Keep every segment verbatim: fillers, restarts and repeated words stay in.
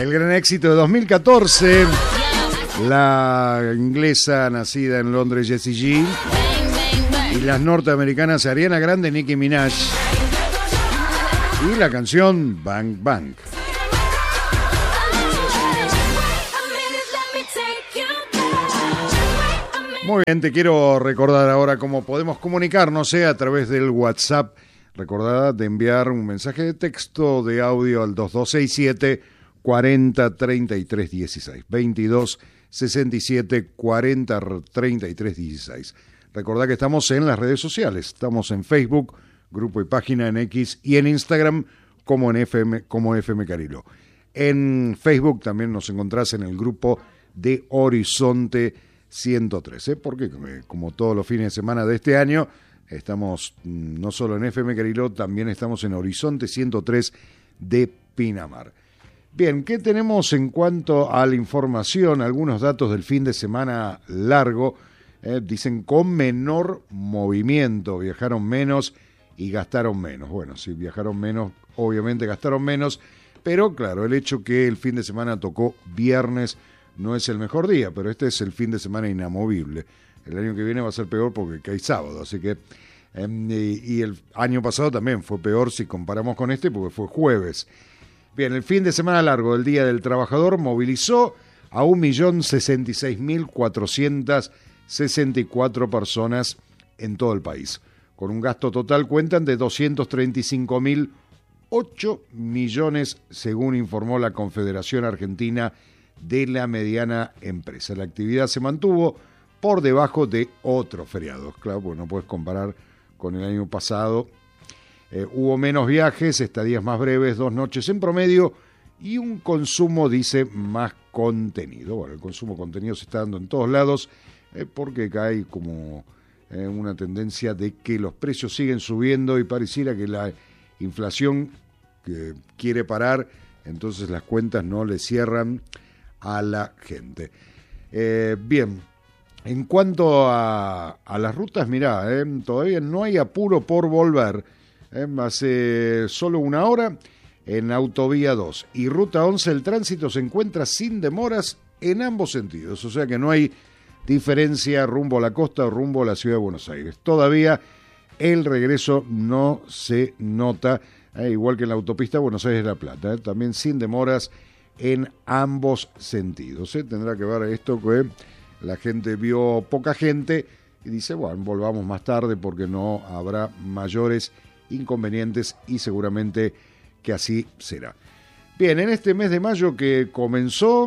El gran éxito de dos mil catorce, la inglesa nacida en Londres, Jessie G, y las norteamericanas Ariana Grande y Nicki Minaj, y la canción Bang Bang. Muy bien, te quiero recordar ahora cómo podemos comunicarnos eh, a través del WhatsApp. Recordad de enviar un mensaje de texto, de audio al dos dos seis siete, cuarenta, treinta y tres dieciséis. veintidós sesenta y siete, cuarenta, treinta y tres dieciséis. Recordad que estamos en las redes sociales. Estamos en Facebook, grupo y página en X, y en Instagram como en F M, como F M Carilo. En Facebook también nos encontrás en el grupo de Horizonte ciento tres, ¿eh? Porque como todos los fines de semana de este año, estamos no solo en F M Carilo, también estamos en Horizonte ciento tres de Pinamar. Bien, ¿qué tenemos en cuanto a la información? Algunos datos del fin de semana largo. Eh, dicen con menor movimiento, viajaron menos y gastaron menos. Bueno, si viajaron menos, obviamente gastaron menos, pero claro, el hecho que el fin de semana tocó viernes no es el mejor día, pero este es el fin de semana inamovible. El año que viene va a ser peor porque cae sábado, así que eh, y, y el año pasado también fue peor si comparamos con este porque fue jueves. Bien, el fin de semana largo del Día del Trabajador movilizó a un millón sesenta y seis mil cuatrocientas sesenta y cuatro personas en todo el país. Con un gasto total cuentan de doscientos treinta y cinco mil ocho millones, según informó la Confederación Argentina de la Mediana Empresa. La actividad se mantuvo por debajo de otros feriados. Claro, pues no puedes comparar con el año pasado. Eh, hubo menos viajes, estadías más breves, dos noches en promedio y un consumo, dice, más contenido. Bueno, el consumo contenido se está dando en todos lados eh, porque hay como eh, una tendencia de que los precios siguen subiendo y pareciera que la inflación que quiere parar, entonces las cuentas no le cierran a la gente. Eh, bien, en cuanto a, a las rutas, mirá, eh, todavía no hay apuro por volver. Eh, hace solo una hora en Autovía dos y Ruta once el tránsito se encuentra sin demoras en ambos sentidos, o sea que no hay diferencia rumbo a la costa o rumbo a la ciudad de Buenos Aires. Todavía el regreso no se nota, eh, igual que en la autopista Buenos Aires-La Plata, eh, también sin demoras en ambos sentidos. ¿eh? Tendrá que ver esto que la gente vio poca gente y dice, bueno, volvamos más tarde porque no habrá mayores inconvenientes y seguramente que así será. Bien, en este mes de mayo que comenzó,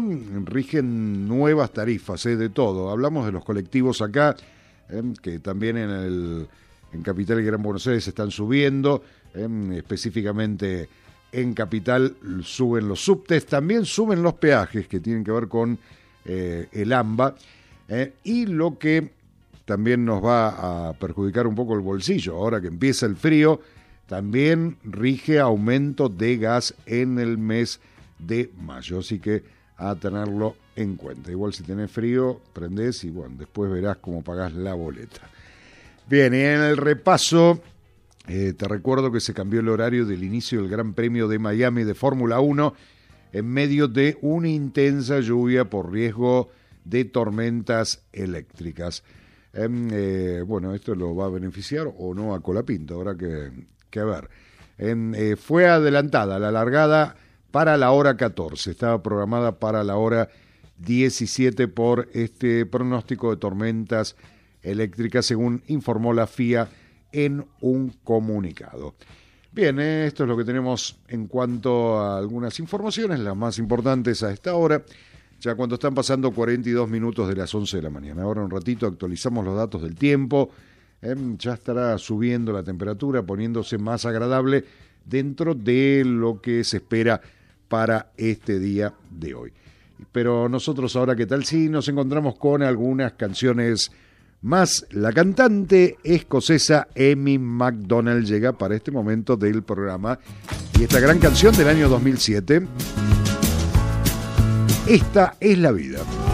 rigen nuevas tarifas, ¿eh? de todo. Hablamos de los colectivos acá, ¿eh? que también en, el, en Capital y Gran Buenos Aires están subiendo, ¿eh? específicamente en Capital suben los subtes, también suben los peajes que tienen que ver con eh, el AMBA, eh, y lo que también nos va a perjudicar un poco el bolsillo, ahora que empieza el frío, también rige aumento de gas en el mes de mayo, así que a tenerlo en cuenta. Igual si tenés frío, prendés y bueno, después verás cómo pagás la boleta. Bien, y en el repaso, eh, te recuerdo que se cambió el horario del inicio del Gran Premio de Miami de Fórmula uno en medio de una intensa lluvia por riesgo de tormentas eléctricas. Eh, eh, bueno, esto lo va a beneficiar o no a Colapinto, habrá que, que ver. Eh, eh, fue adelantada la largada para la hora catorce, estaba programada para la hora diecisiete por este pronóstico de tormentas eléctricas, según informó la F I A en un comunicado. Bien, eh, esto es lo que tenemos en cuanto a algunas informaciones, las más importantes a esta hora, ya cuando están pasando cuarenta y dos minutos de las once de la mañana. Ahora un ratito actualizamos los datos del tiempo, eh, ya estará subiendo la temperatura, poniéndose más agradable dentro de lo que se espera para este día de hoy. Pero nosotros ahora, ¿qué tal si nos encontramos con algunas canciones más? La cantante escocesa Amy McDonald llega para este momento del programa y esta gran canción del año dos mil siete, Esta es la vida.